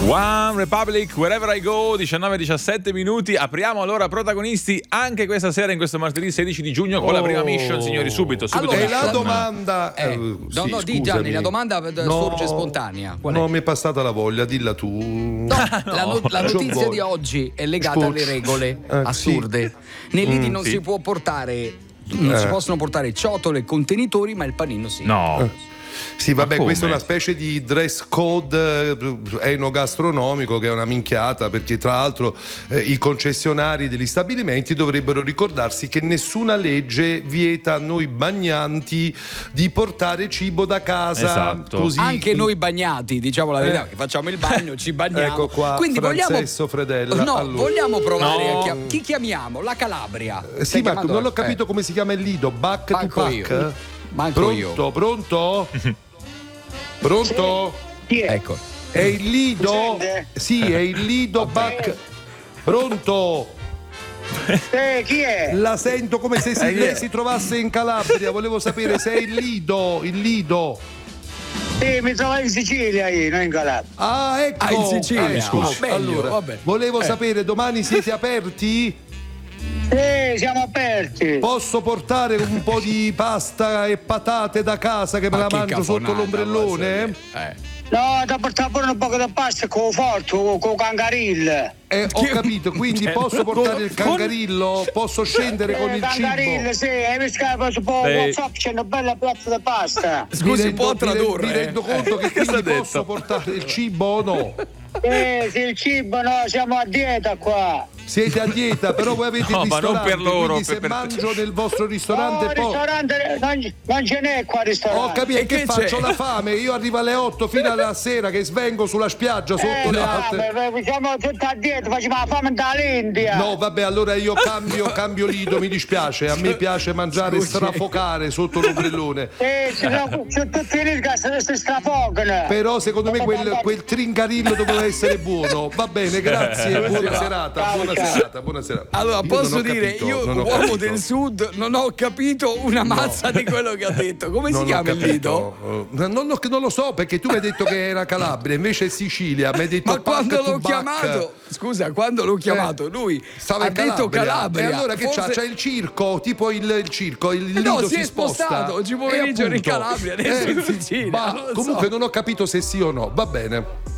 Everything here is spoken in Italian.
One Republic, Wherever I Go, 19-17 minuti. Apriamo allora protagonisti anche questa sera, in questo martedì 16 di giugno, con la prima mission, signori. Subito. Allora, mission. la domanda. Di Gianni, la domanda sorge spontanea. Qual è? Non mi è passata la voglia, dilla tu. La notizia di oggi è legata alle regole assurde. Nei lidi non si può portare. Non si possono portare ciotole e contenitori, ma il panino sì. No. Sì, vabbè, come? questo è una specie di dress code enogastronomico che è una minchiata, perché tra l'altro i concessionari degli stabilimenti dovrebbero ricordarsi che nessuna legge vieta a noi bagnanti di portare cibo da casa. Esatto. Così. Anche noi bagnati, diciamo la verità, che facciamo il bagno, ci bagniamo. Ecco qua, quindi Francesco Fredella. No, allora. vogliamo provare No. chi chiamiamo? La Calabria. Sì, ma non ho capito come si chiama il lido. Back to Manco pack? io. Manco Pronto? io. Pronto? Pronto? Chi è? Ecco. È il lido? Sente? Sì, è il lido back. Pronto? Chi è? La sento come se lei si trovasse in Calabria. Volevo sapere se è il lido. Il lido. Sì, mi trovo in Sicilia io, non in Calabria. Ah, ecco. Ah, in Sicilia. Ecco. Meglio, Allora, vabbè. volevo sapere, domani siete aperti? Sì, siamo aperti. Posso portare un po' di pasta e patate da casa che me la che mangio sotto cafonata, l'ombrellone? No, da portare pure un po' di pasta con forte, con cangarille. Ho capito, quindi posso portare il cangarillo? Posso scendere con il Cangarille, cibo? sì, e mi scappa su WhatsApp, c'è una bella piazza di pasta. Scusi, può tradurre? Mi rendo conto che Cosa ha quindi detto? posso portare il cibo o no? Sì, il cibo, no, siamo a dieta qua. Siete a dieta, però voi avete No, il ma non ristorante, per loro, quindi se per- mangio nel vostro No, ristorante ristorante, non ce n'è qua Ho ristorante. capito, E che che faccio? c'è? La fame, io arrivo alle 8 fino alla sera che svengo sulla spiaggia sotto le altre. Siamo tutti a dieta, facciamo la fame dall'India. No, vabbè, allora io cambio lido, mi dispiace. A me piace mangiare e strafocare sotto l'ombrellone. Tutti finiscono, si strafogano. Però secondo me quel tringarillo doveva essere buono. Va bene, grazie. Buona serata, buona serata. Allora, Io posso non ho dire, capito, io non ho uomo capito. del sud non ho capito una mazza di quello che ha detto. Come si Non ho chiama il lido? capito. Non lo so, perché tu mi hai detto che era Calabria, invece è Sicilia. Mi hai detto Ma quando pack to l'ho back. chiamato, scusa, quando l'ho chiamato, lui Stava ha in detto Calabria. E allora che c'ha? Forse- C'è il circo, tipo il circo, il No, lido si è sposta. spostato, oggi pomeriggio era in Calabria, adesso in Sicilia, Ma non lo so. comunque non ho capito se sì o no. Va bene.